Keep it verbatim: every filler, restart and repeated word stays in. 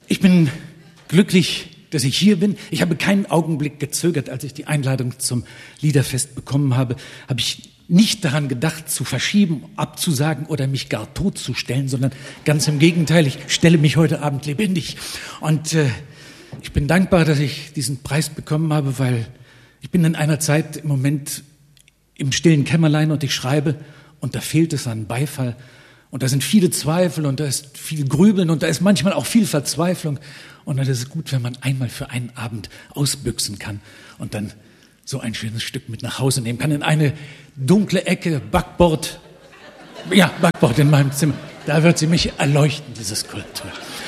Ich bin glücklich, dass ich hier bin. Ich habe keinen Augenblick gezögert, als ich die Einladung zum Liederfest bekommen habe, habe ich nicht daran gedacht, zu verschieben, abzusagen oder mich gar totzustellen, sondern ganz im Gegenteil, ich stelle mich heute Abend lebendig. Und äh, ich bin dankbar, dass ich diesen Preis bekommen habe, weil ich bin in einer Zeit im Moment im stillen Kämmerlein und ich schreibe und da fehlt es an Beifall. Und da sind viele Zweifel und da ist viel Grübeln und da ist manchmal auch viel Verzweiflung. Und dann ist es gut, wenn man einmal für einen Abend ausbüchsen kann und dann so ein schönes Stück mit nach Hause nehmen kann. In eine dunkle Ecke, Backbord, ja, Backbord in meinem Zimmer. Da wird sie mich erleuchten, diese Skulptur.